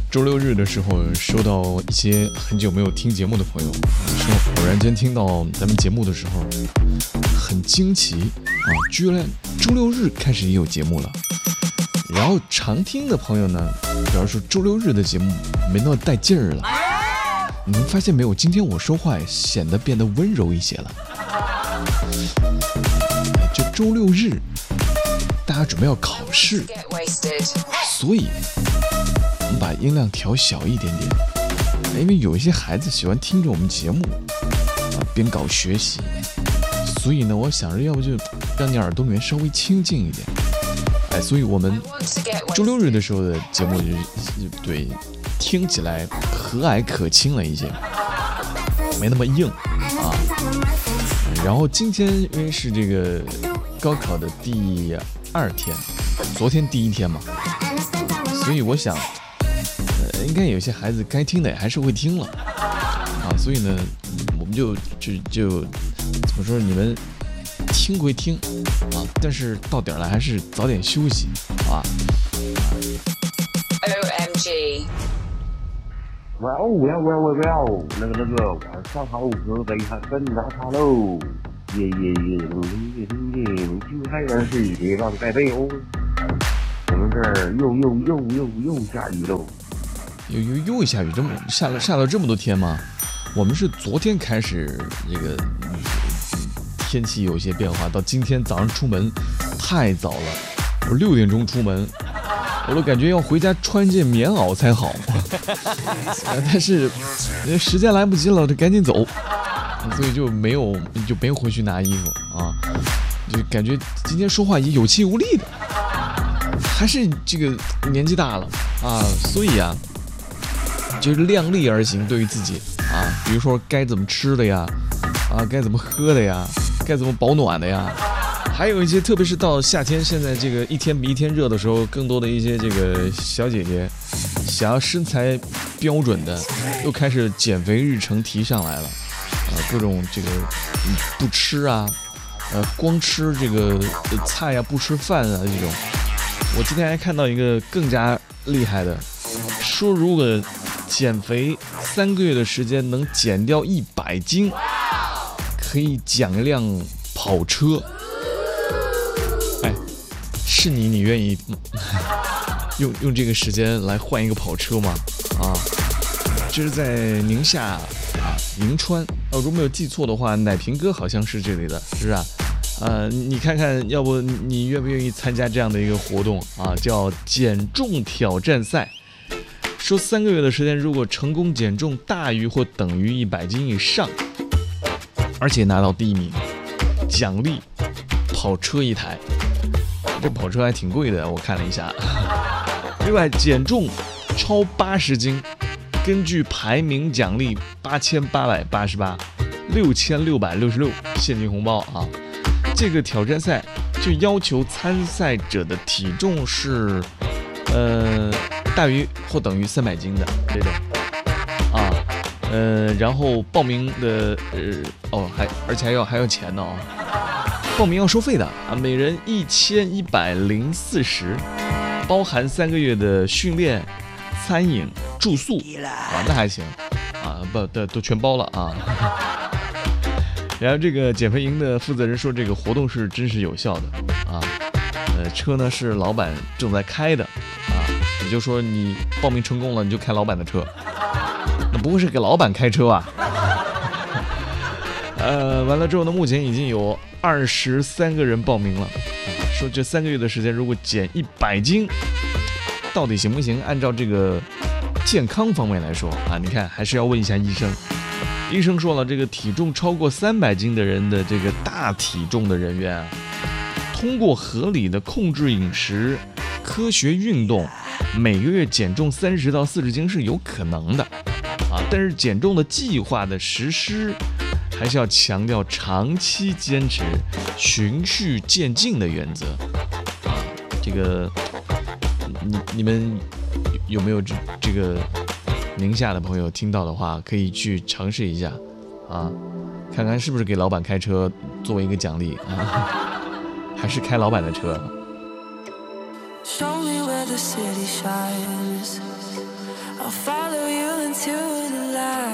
周六日的时候，收到一些很久没有听节目的朋友说，偶然间听到咱们节目的时候，很惊奇啊，居然周六日开始也有节目了。然后常听的朋友呢，表示说周六日的节目没那么带劲儿了。你们发现没有？今天我说话也显得变得温柔一些了。就周六日，大家准备要考试，所以我们把音量调小一点点，因为有一些孩子喜欢听着我们节目啊，边搞学习，所以呢，我想着要不就让你耳朵里面稍微清静一点。所以我们周六日的时候的节目就对听起来和蔼可亲了一些，没那么硬啊。然后今天因为是这个高考的第2天，昨天第1天嘛，所以我想应该有些孩子该听的也还是会听了啊。所以呢，我们就怎么说，你们听归听啊，但是到点了还是早点休息啊。 OMG。 Well， 那个，晚上好，河北还跟着他喽，耶，就还是别忘盖被哦。我们这儿又下雨喽， 又下雨，下了这么多天吗？我们是昨天开始这个天气有些变化，到今天早上出门太早了，我6点钟出门，我都感觉要回家穿件棉袄才好，但是时间来不及了，就赶紧走，所以就没有回去拿衣服啊，就感觉今天说话也有气无力的，还是这个年纪大了啊，所以啊，就是量力而行，对于自己啊，比如说该怎么吃的呀，啊，该怎么喝的呀，该怎么保暖的呀。还有一些，特别是到夏天，现在这个一天比一天热的时候，更多的一些这个小姐姐想要身材标准的，又开始减肥日程提上来了，各种这个不吃啊，光吃这个菜啊，不吃饭啊这种。我今天还看到一个更加厉害的，说如果减肥3个月的时间能减掉100斤，可以奖一辆跑车。是你愿意用这个时间来换一个跑车吗？啊，这是在宁夏啊银川，如果没有记错的话，奶瓶哥好像是这里的，是不是啊？你看看，要不你愿不愿意参加这样的一个活动啊？叫减重挑战赛。说3个月的时间，如果成功减重大于或等于100斤以上，而且拿到第1名，奖励跑车1台。这跑车还挺贵的，我看了一下。另外，减重超80斤，根据排名奖励8888、6666现金红包啊！这个挑战赛就要求参赛者的体重是大于或等于300斤的这种啊，然后报名的而且还要钱呢啊！报名要收费的啊，每人1140，包含3个月的训练、餐饮、住宿啊，那还行啊，都全包了啊。然后这个减肥营的负责人说，这个活动是真实有效的啊，车呢是老板正在开的啊，也就是说你报名成功了，你就开老板的车，那不会是给老板开车啊？完了之后呢，目前已经有23个人报名了，说这3个月的时间，如果减100斤，到底行不行？按照这个健康方面来说啊，你看还是要问一下医生。医生说了，这个体重超过300斤的人的这个大体重的人员啊，通过合理的控制饮食、科学运动，每个月减重30到40斤是有可能的啊。但是减重的计划的实施，还是要强调长期坚持、循序渐进的原则啊。这个你们有没有这个宁夏的朋友听到的话，可以去尝试一下啊，看看是不是给老板开车作为一个奖励啊，还是开老板的车？Show me where the city shines. I I'll follow you into the light.